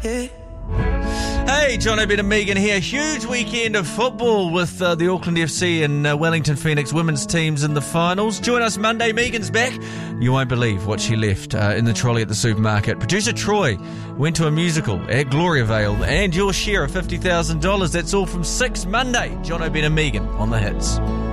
head. Hey, John O'Brien and Megan here. Huge weekend of football with the Auckland FC and Wellington Phoenix women's teams in the finals. Join us Monday. Megan's back. You won't believe what she left in the trolley at the supermarket. Producer Troy went to a musical at Gloriavale and your share of $50,000. That's all from 6 Monday. John O'Brien and Megan on the hits.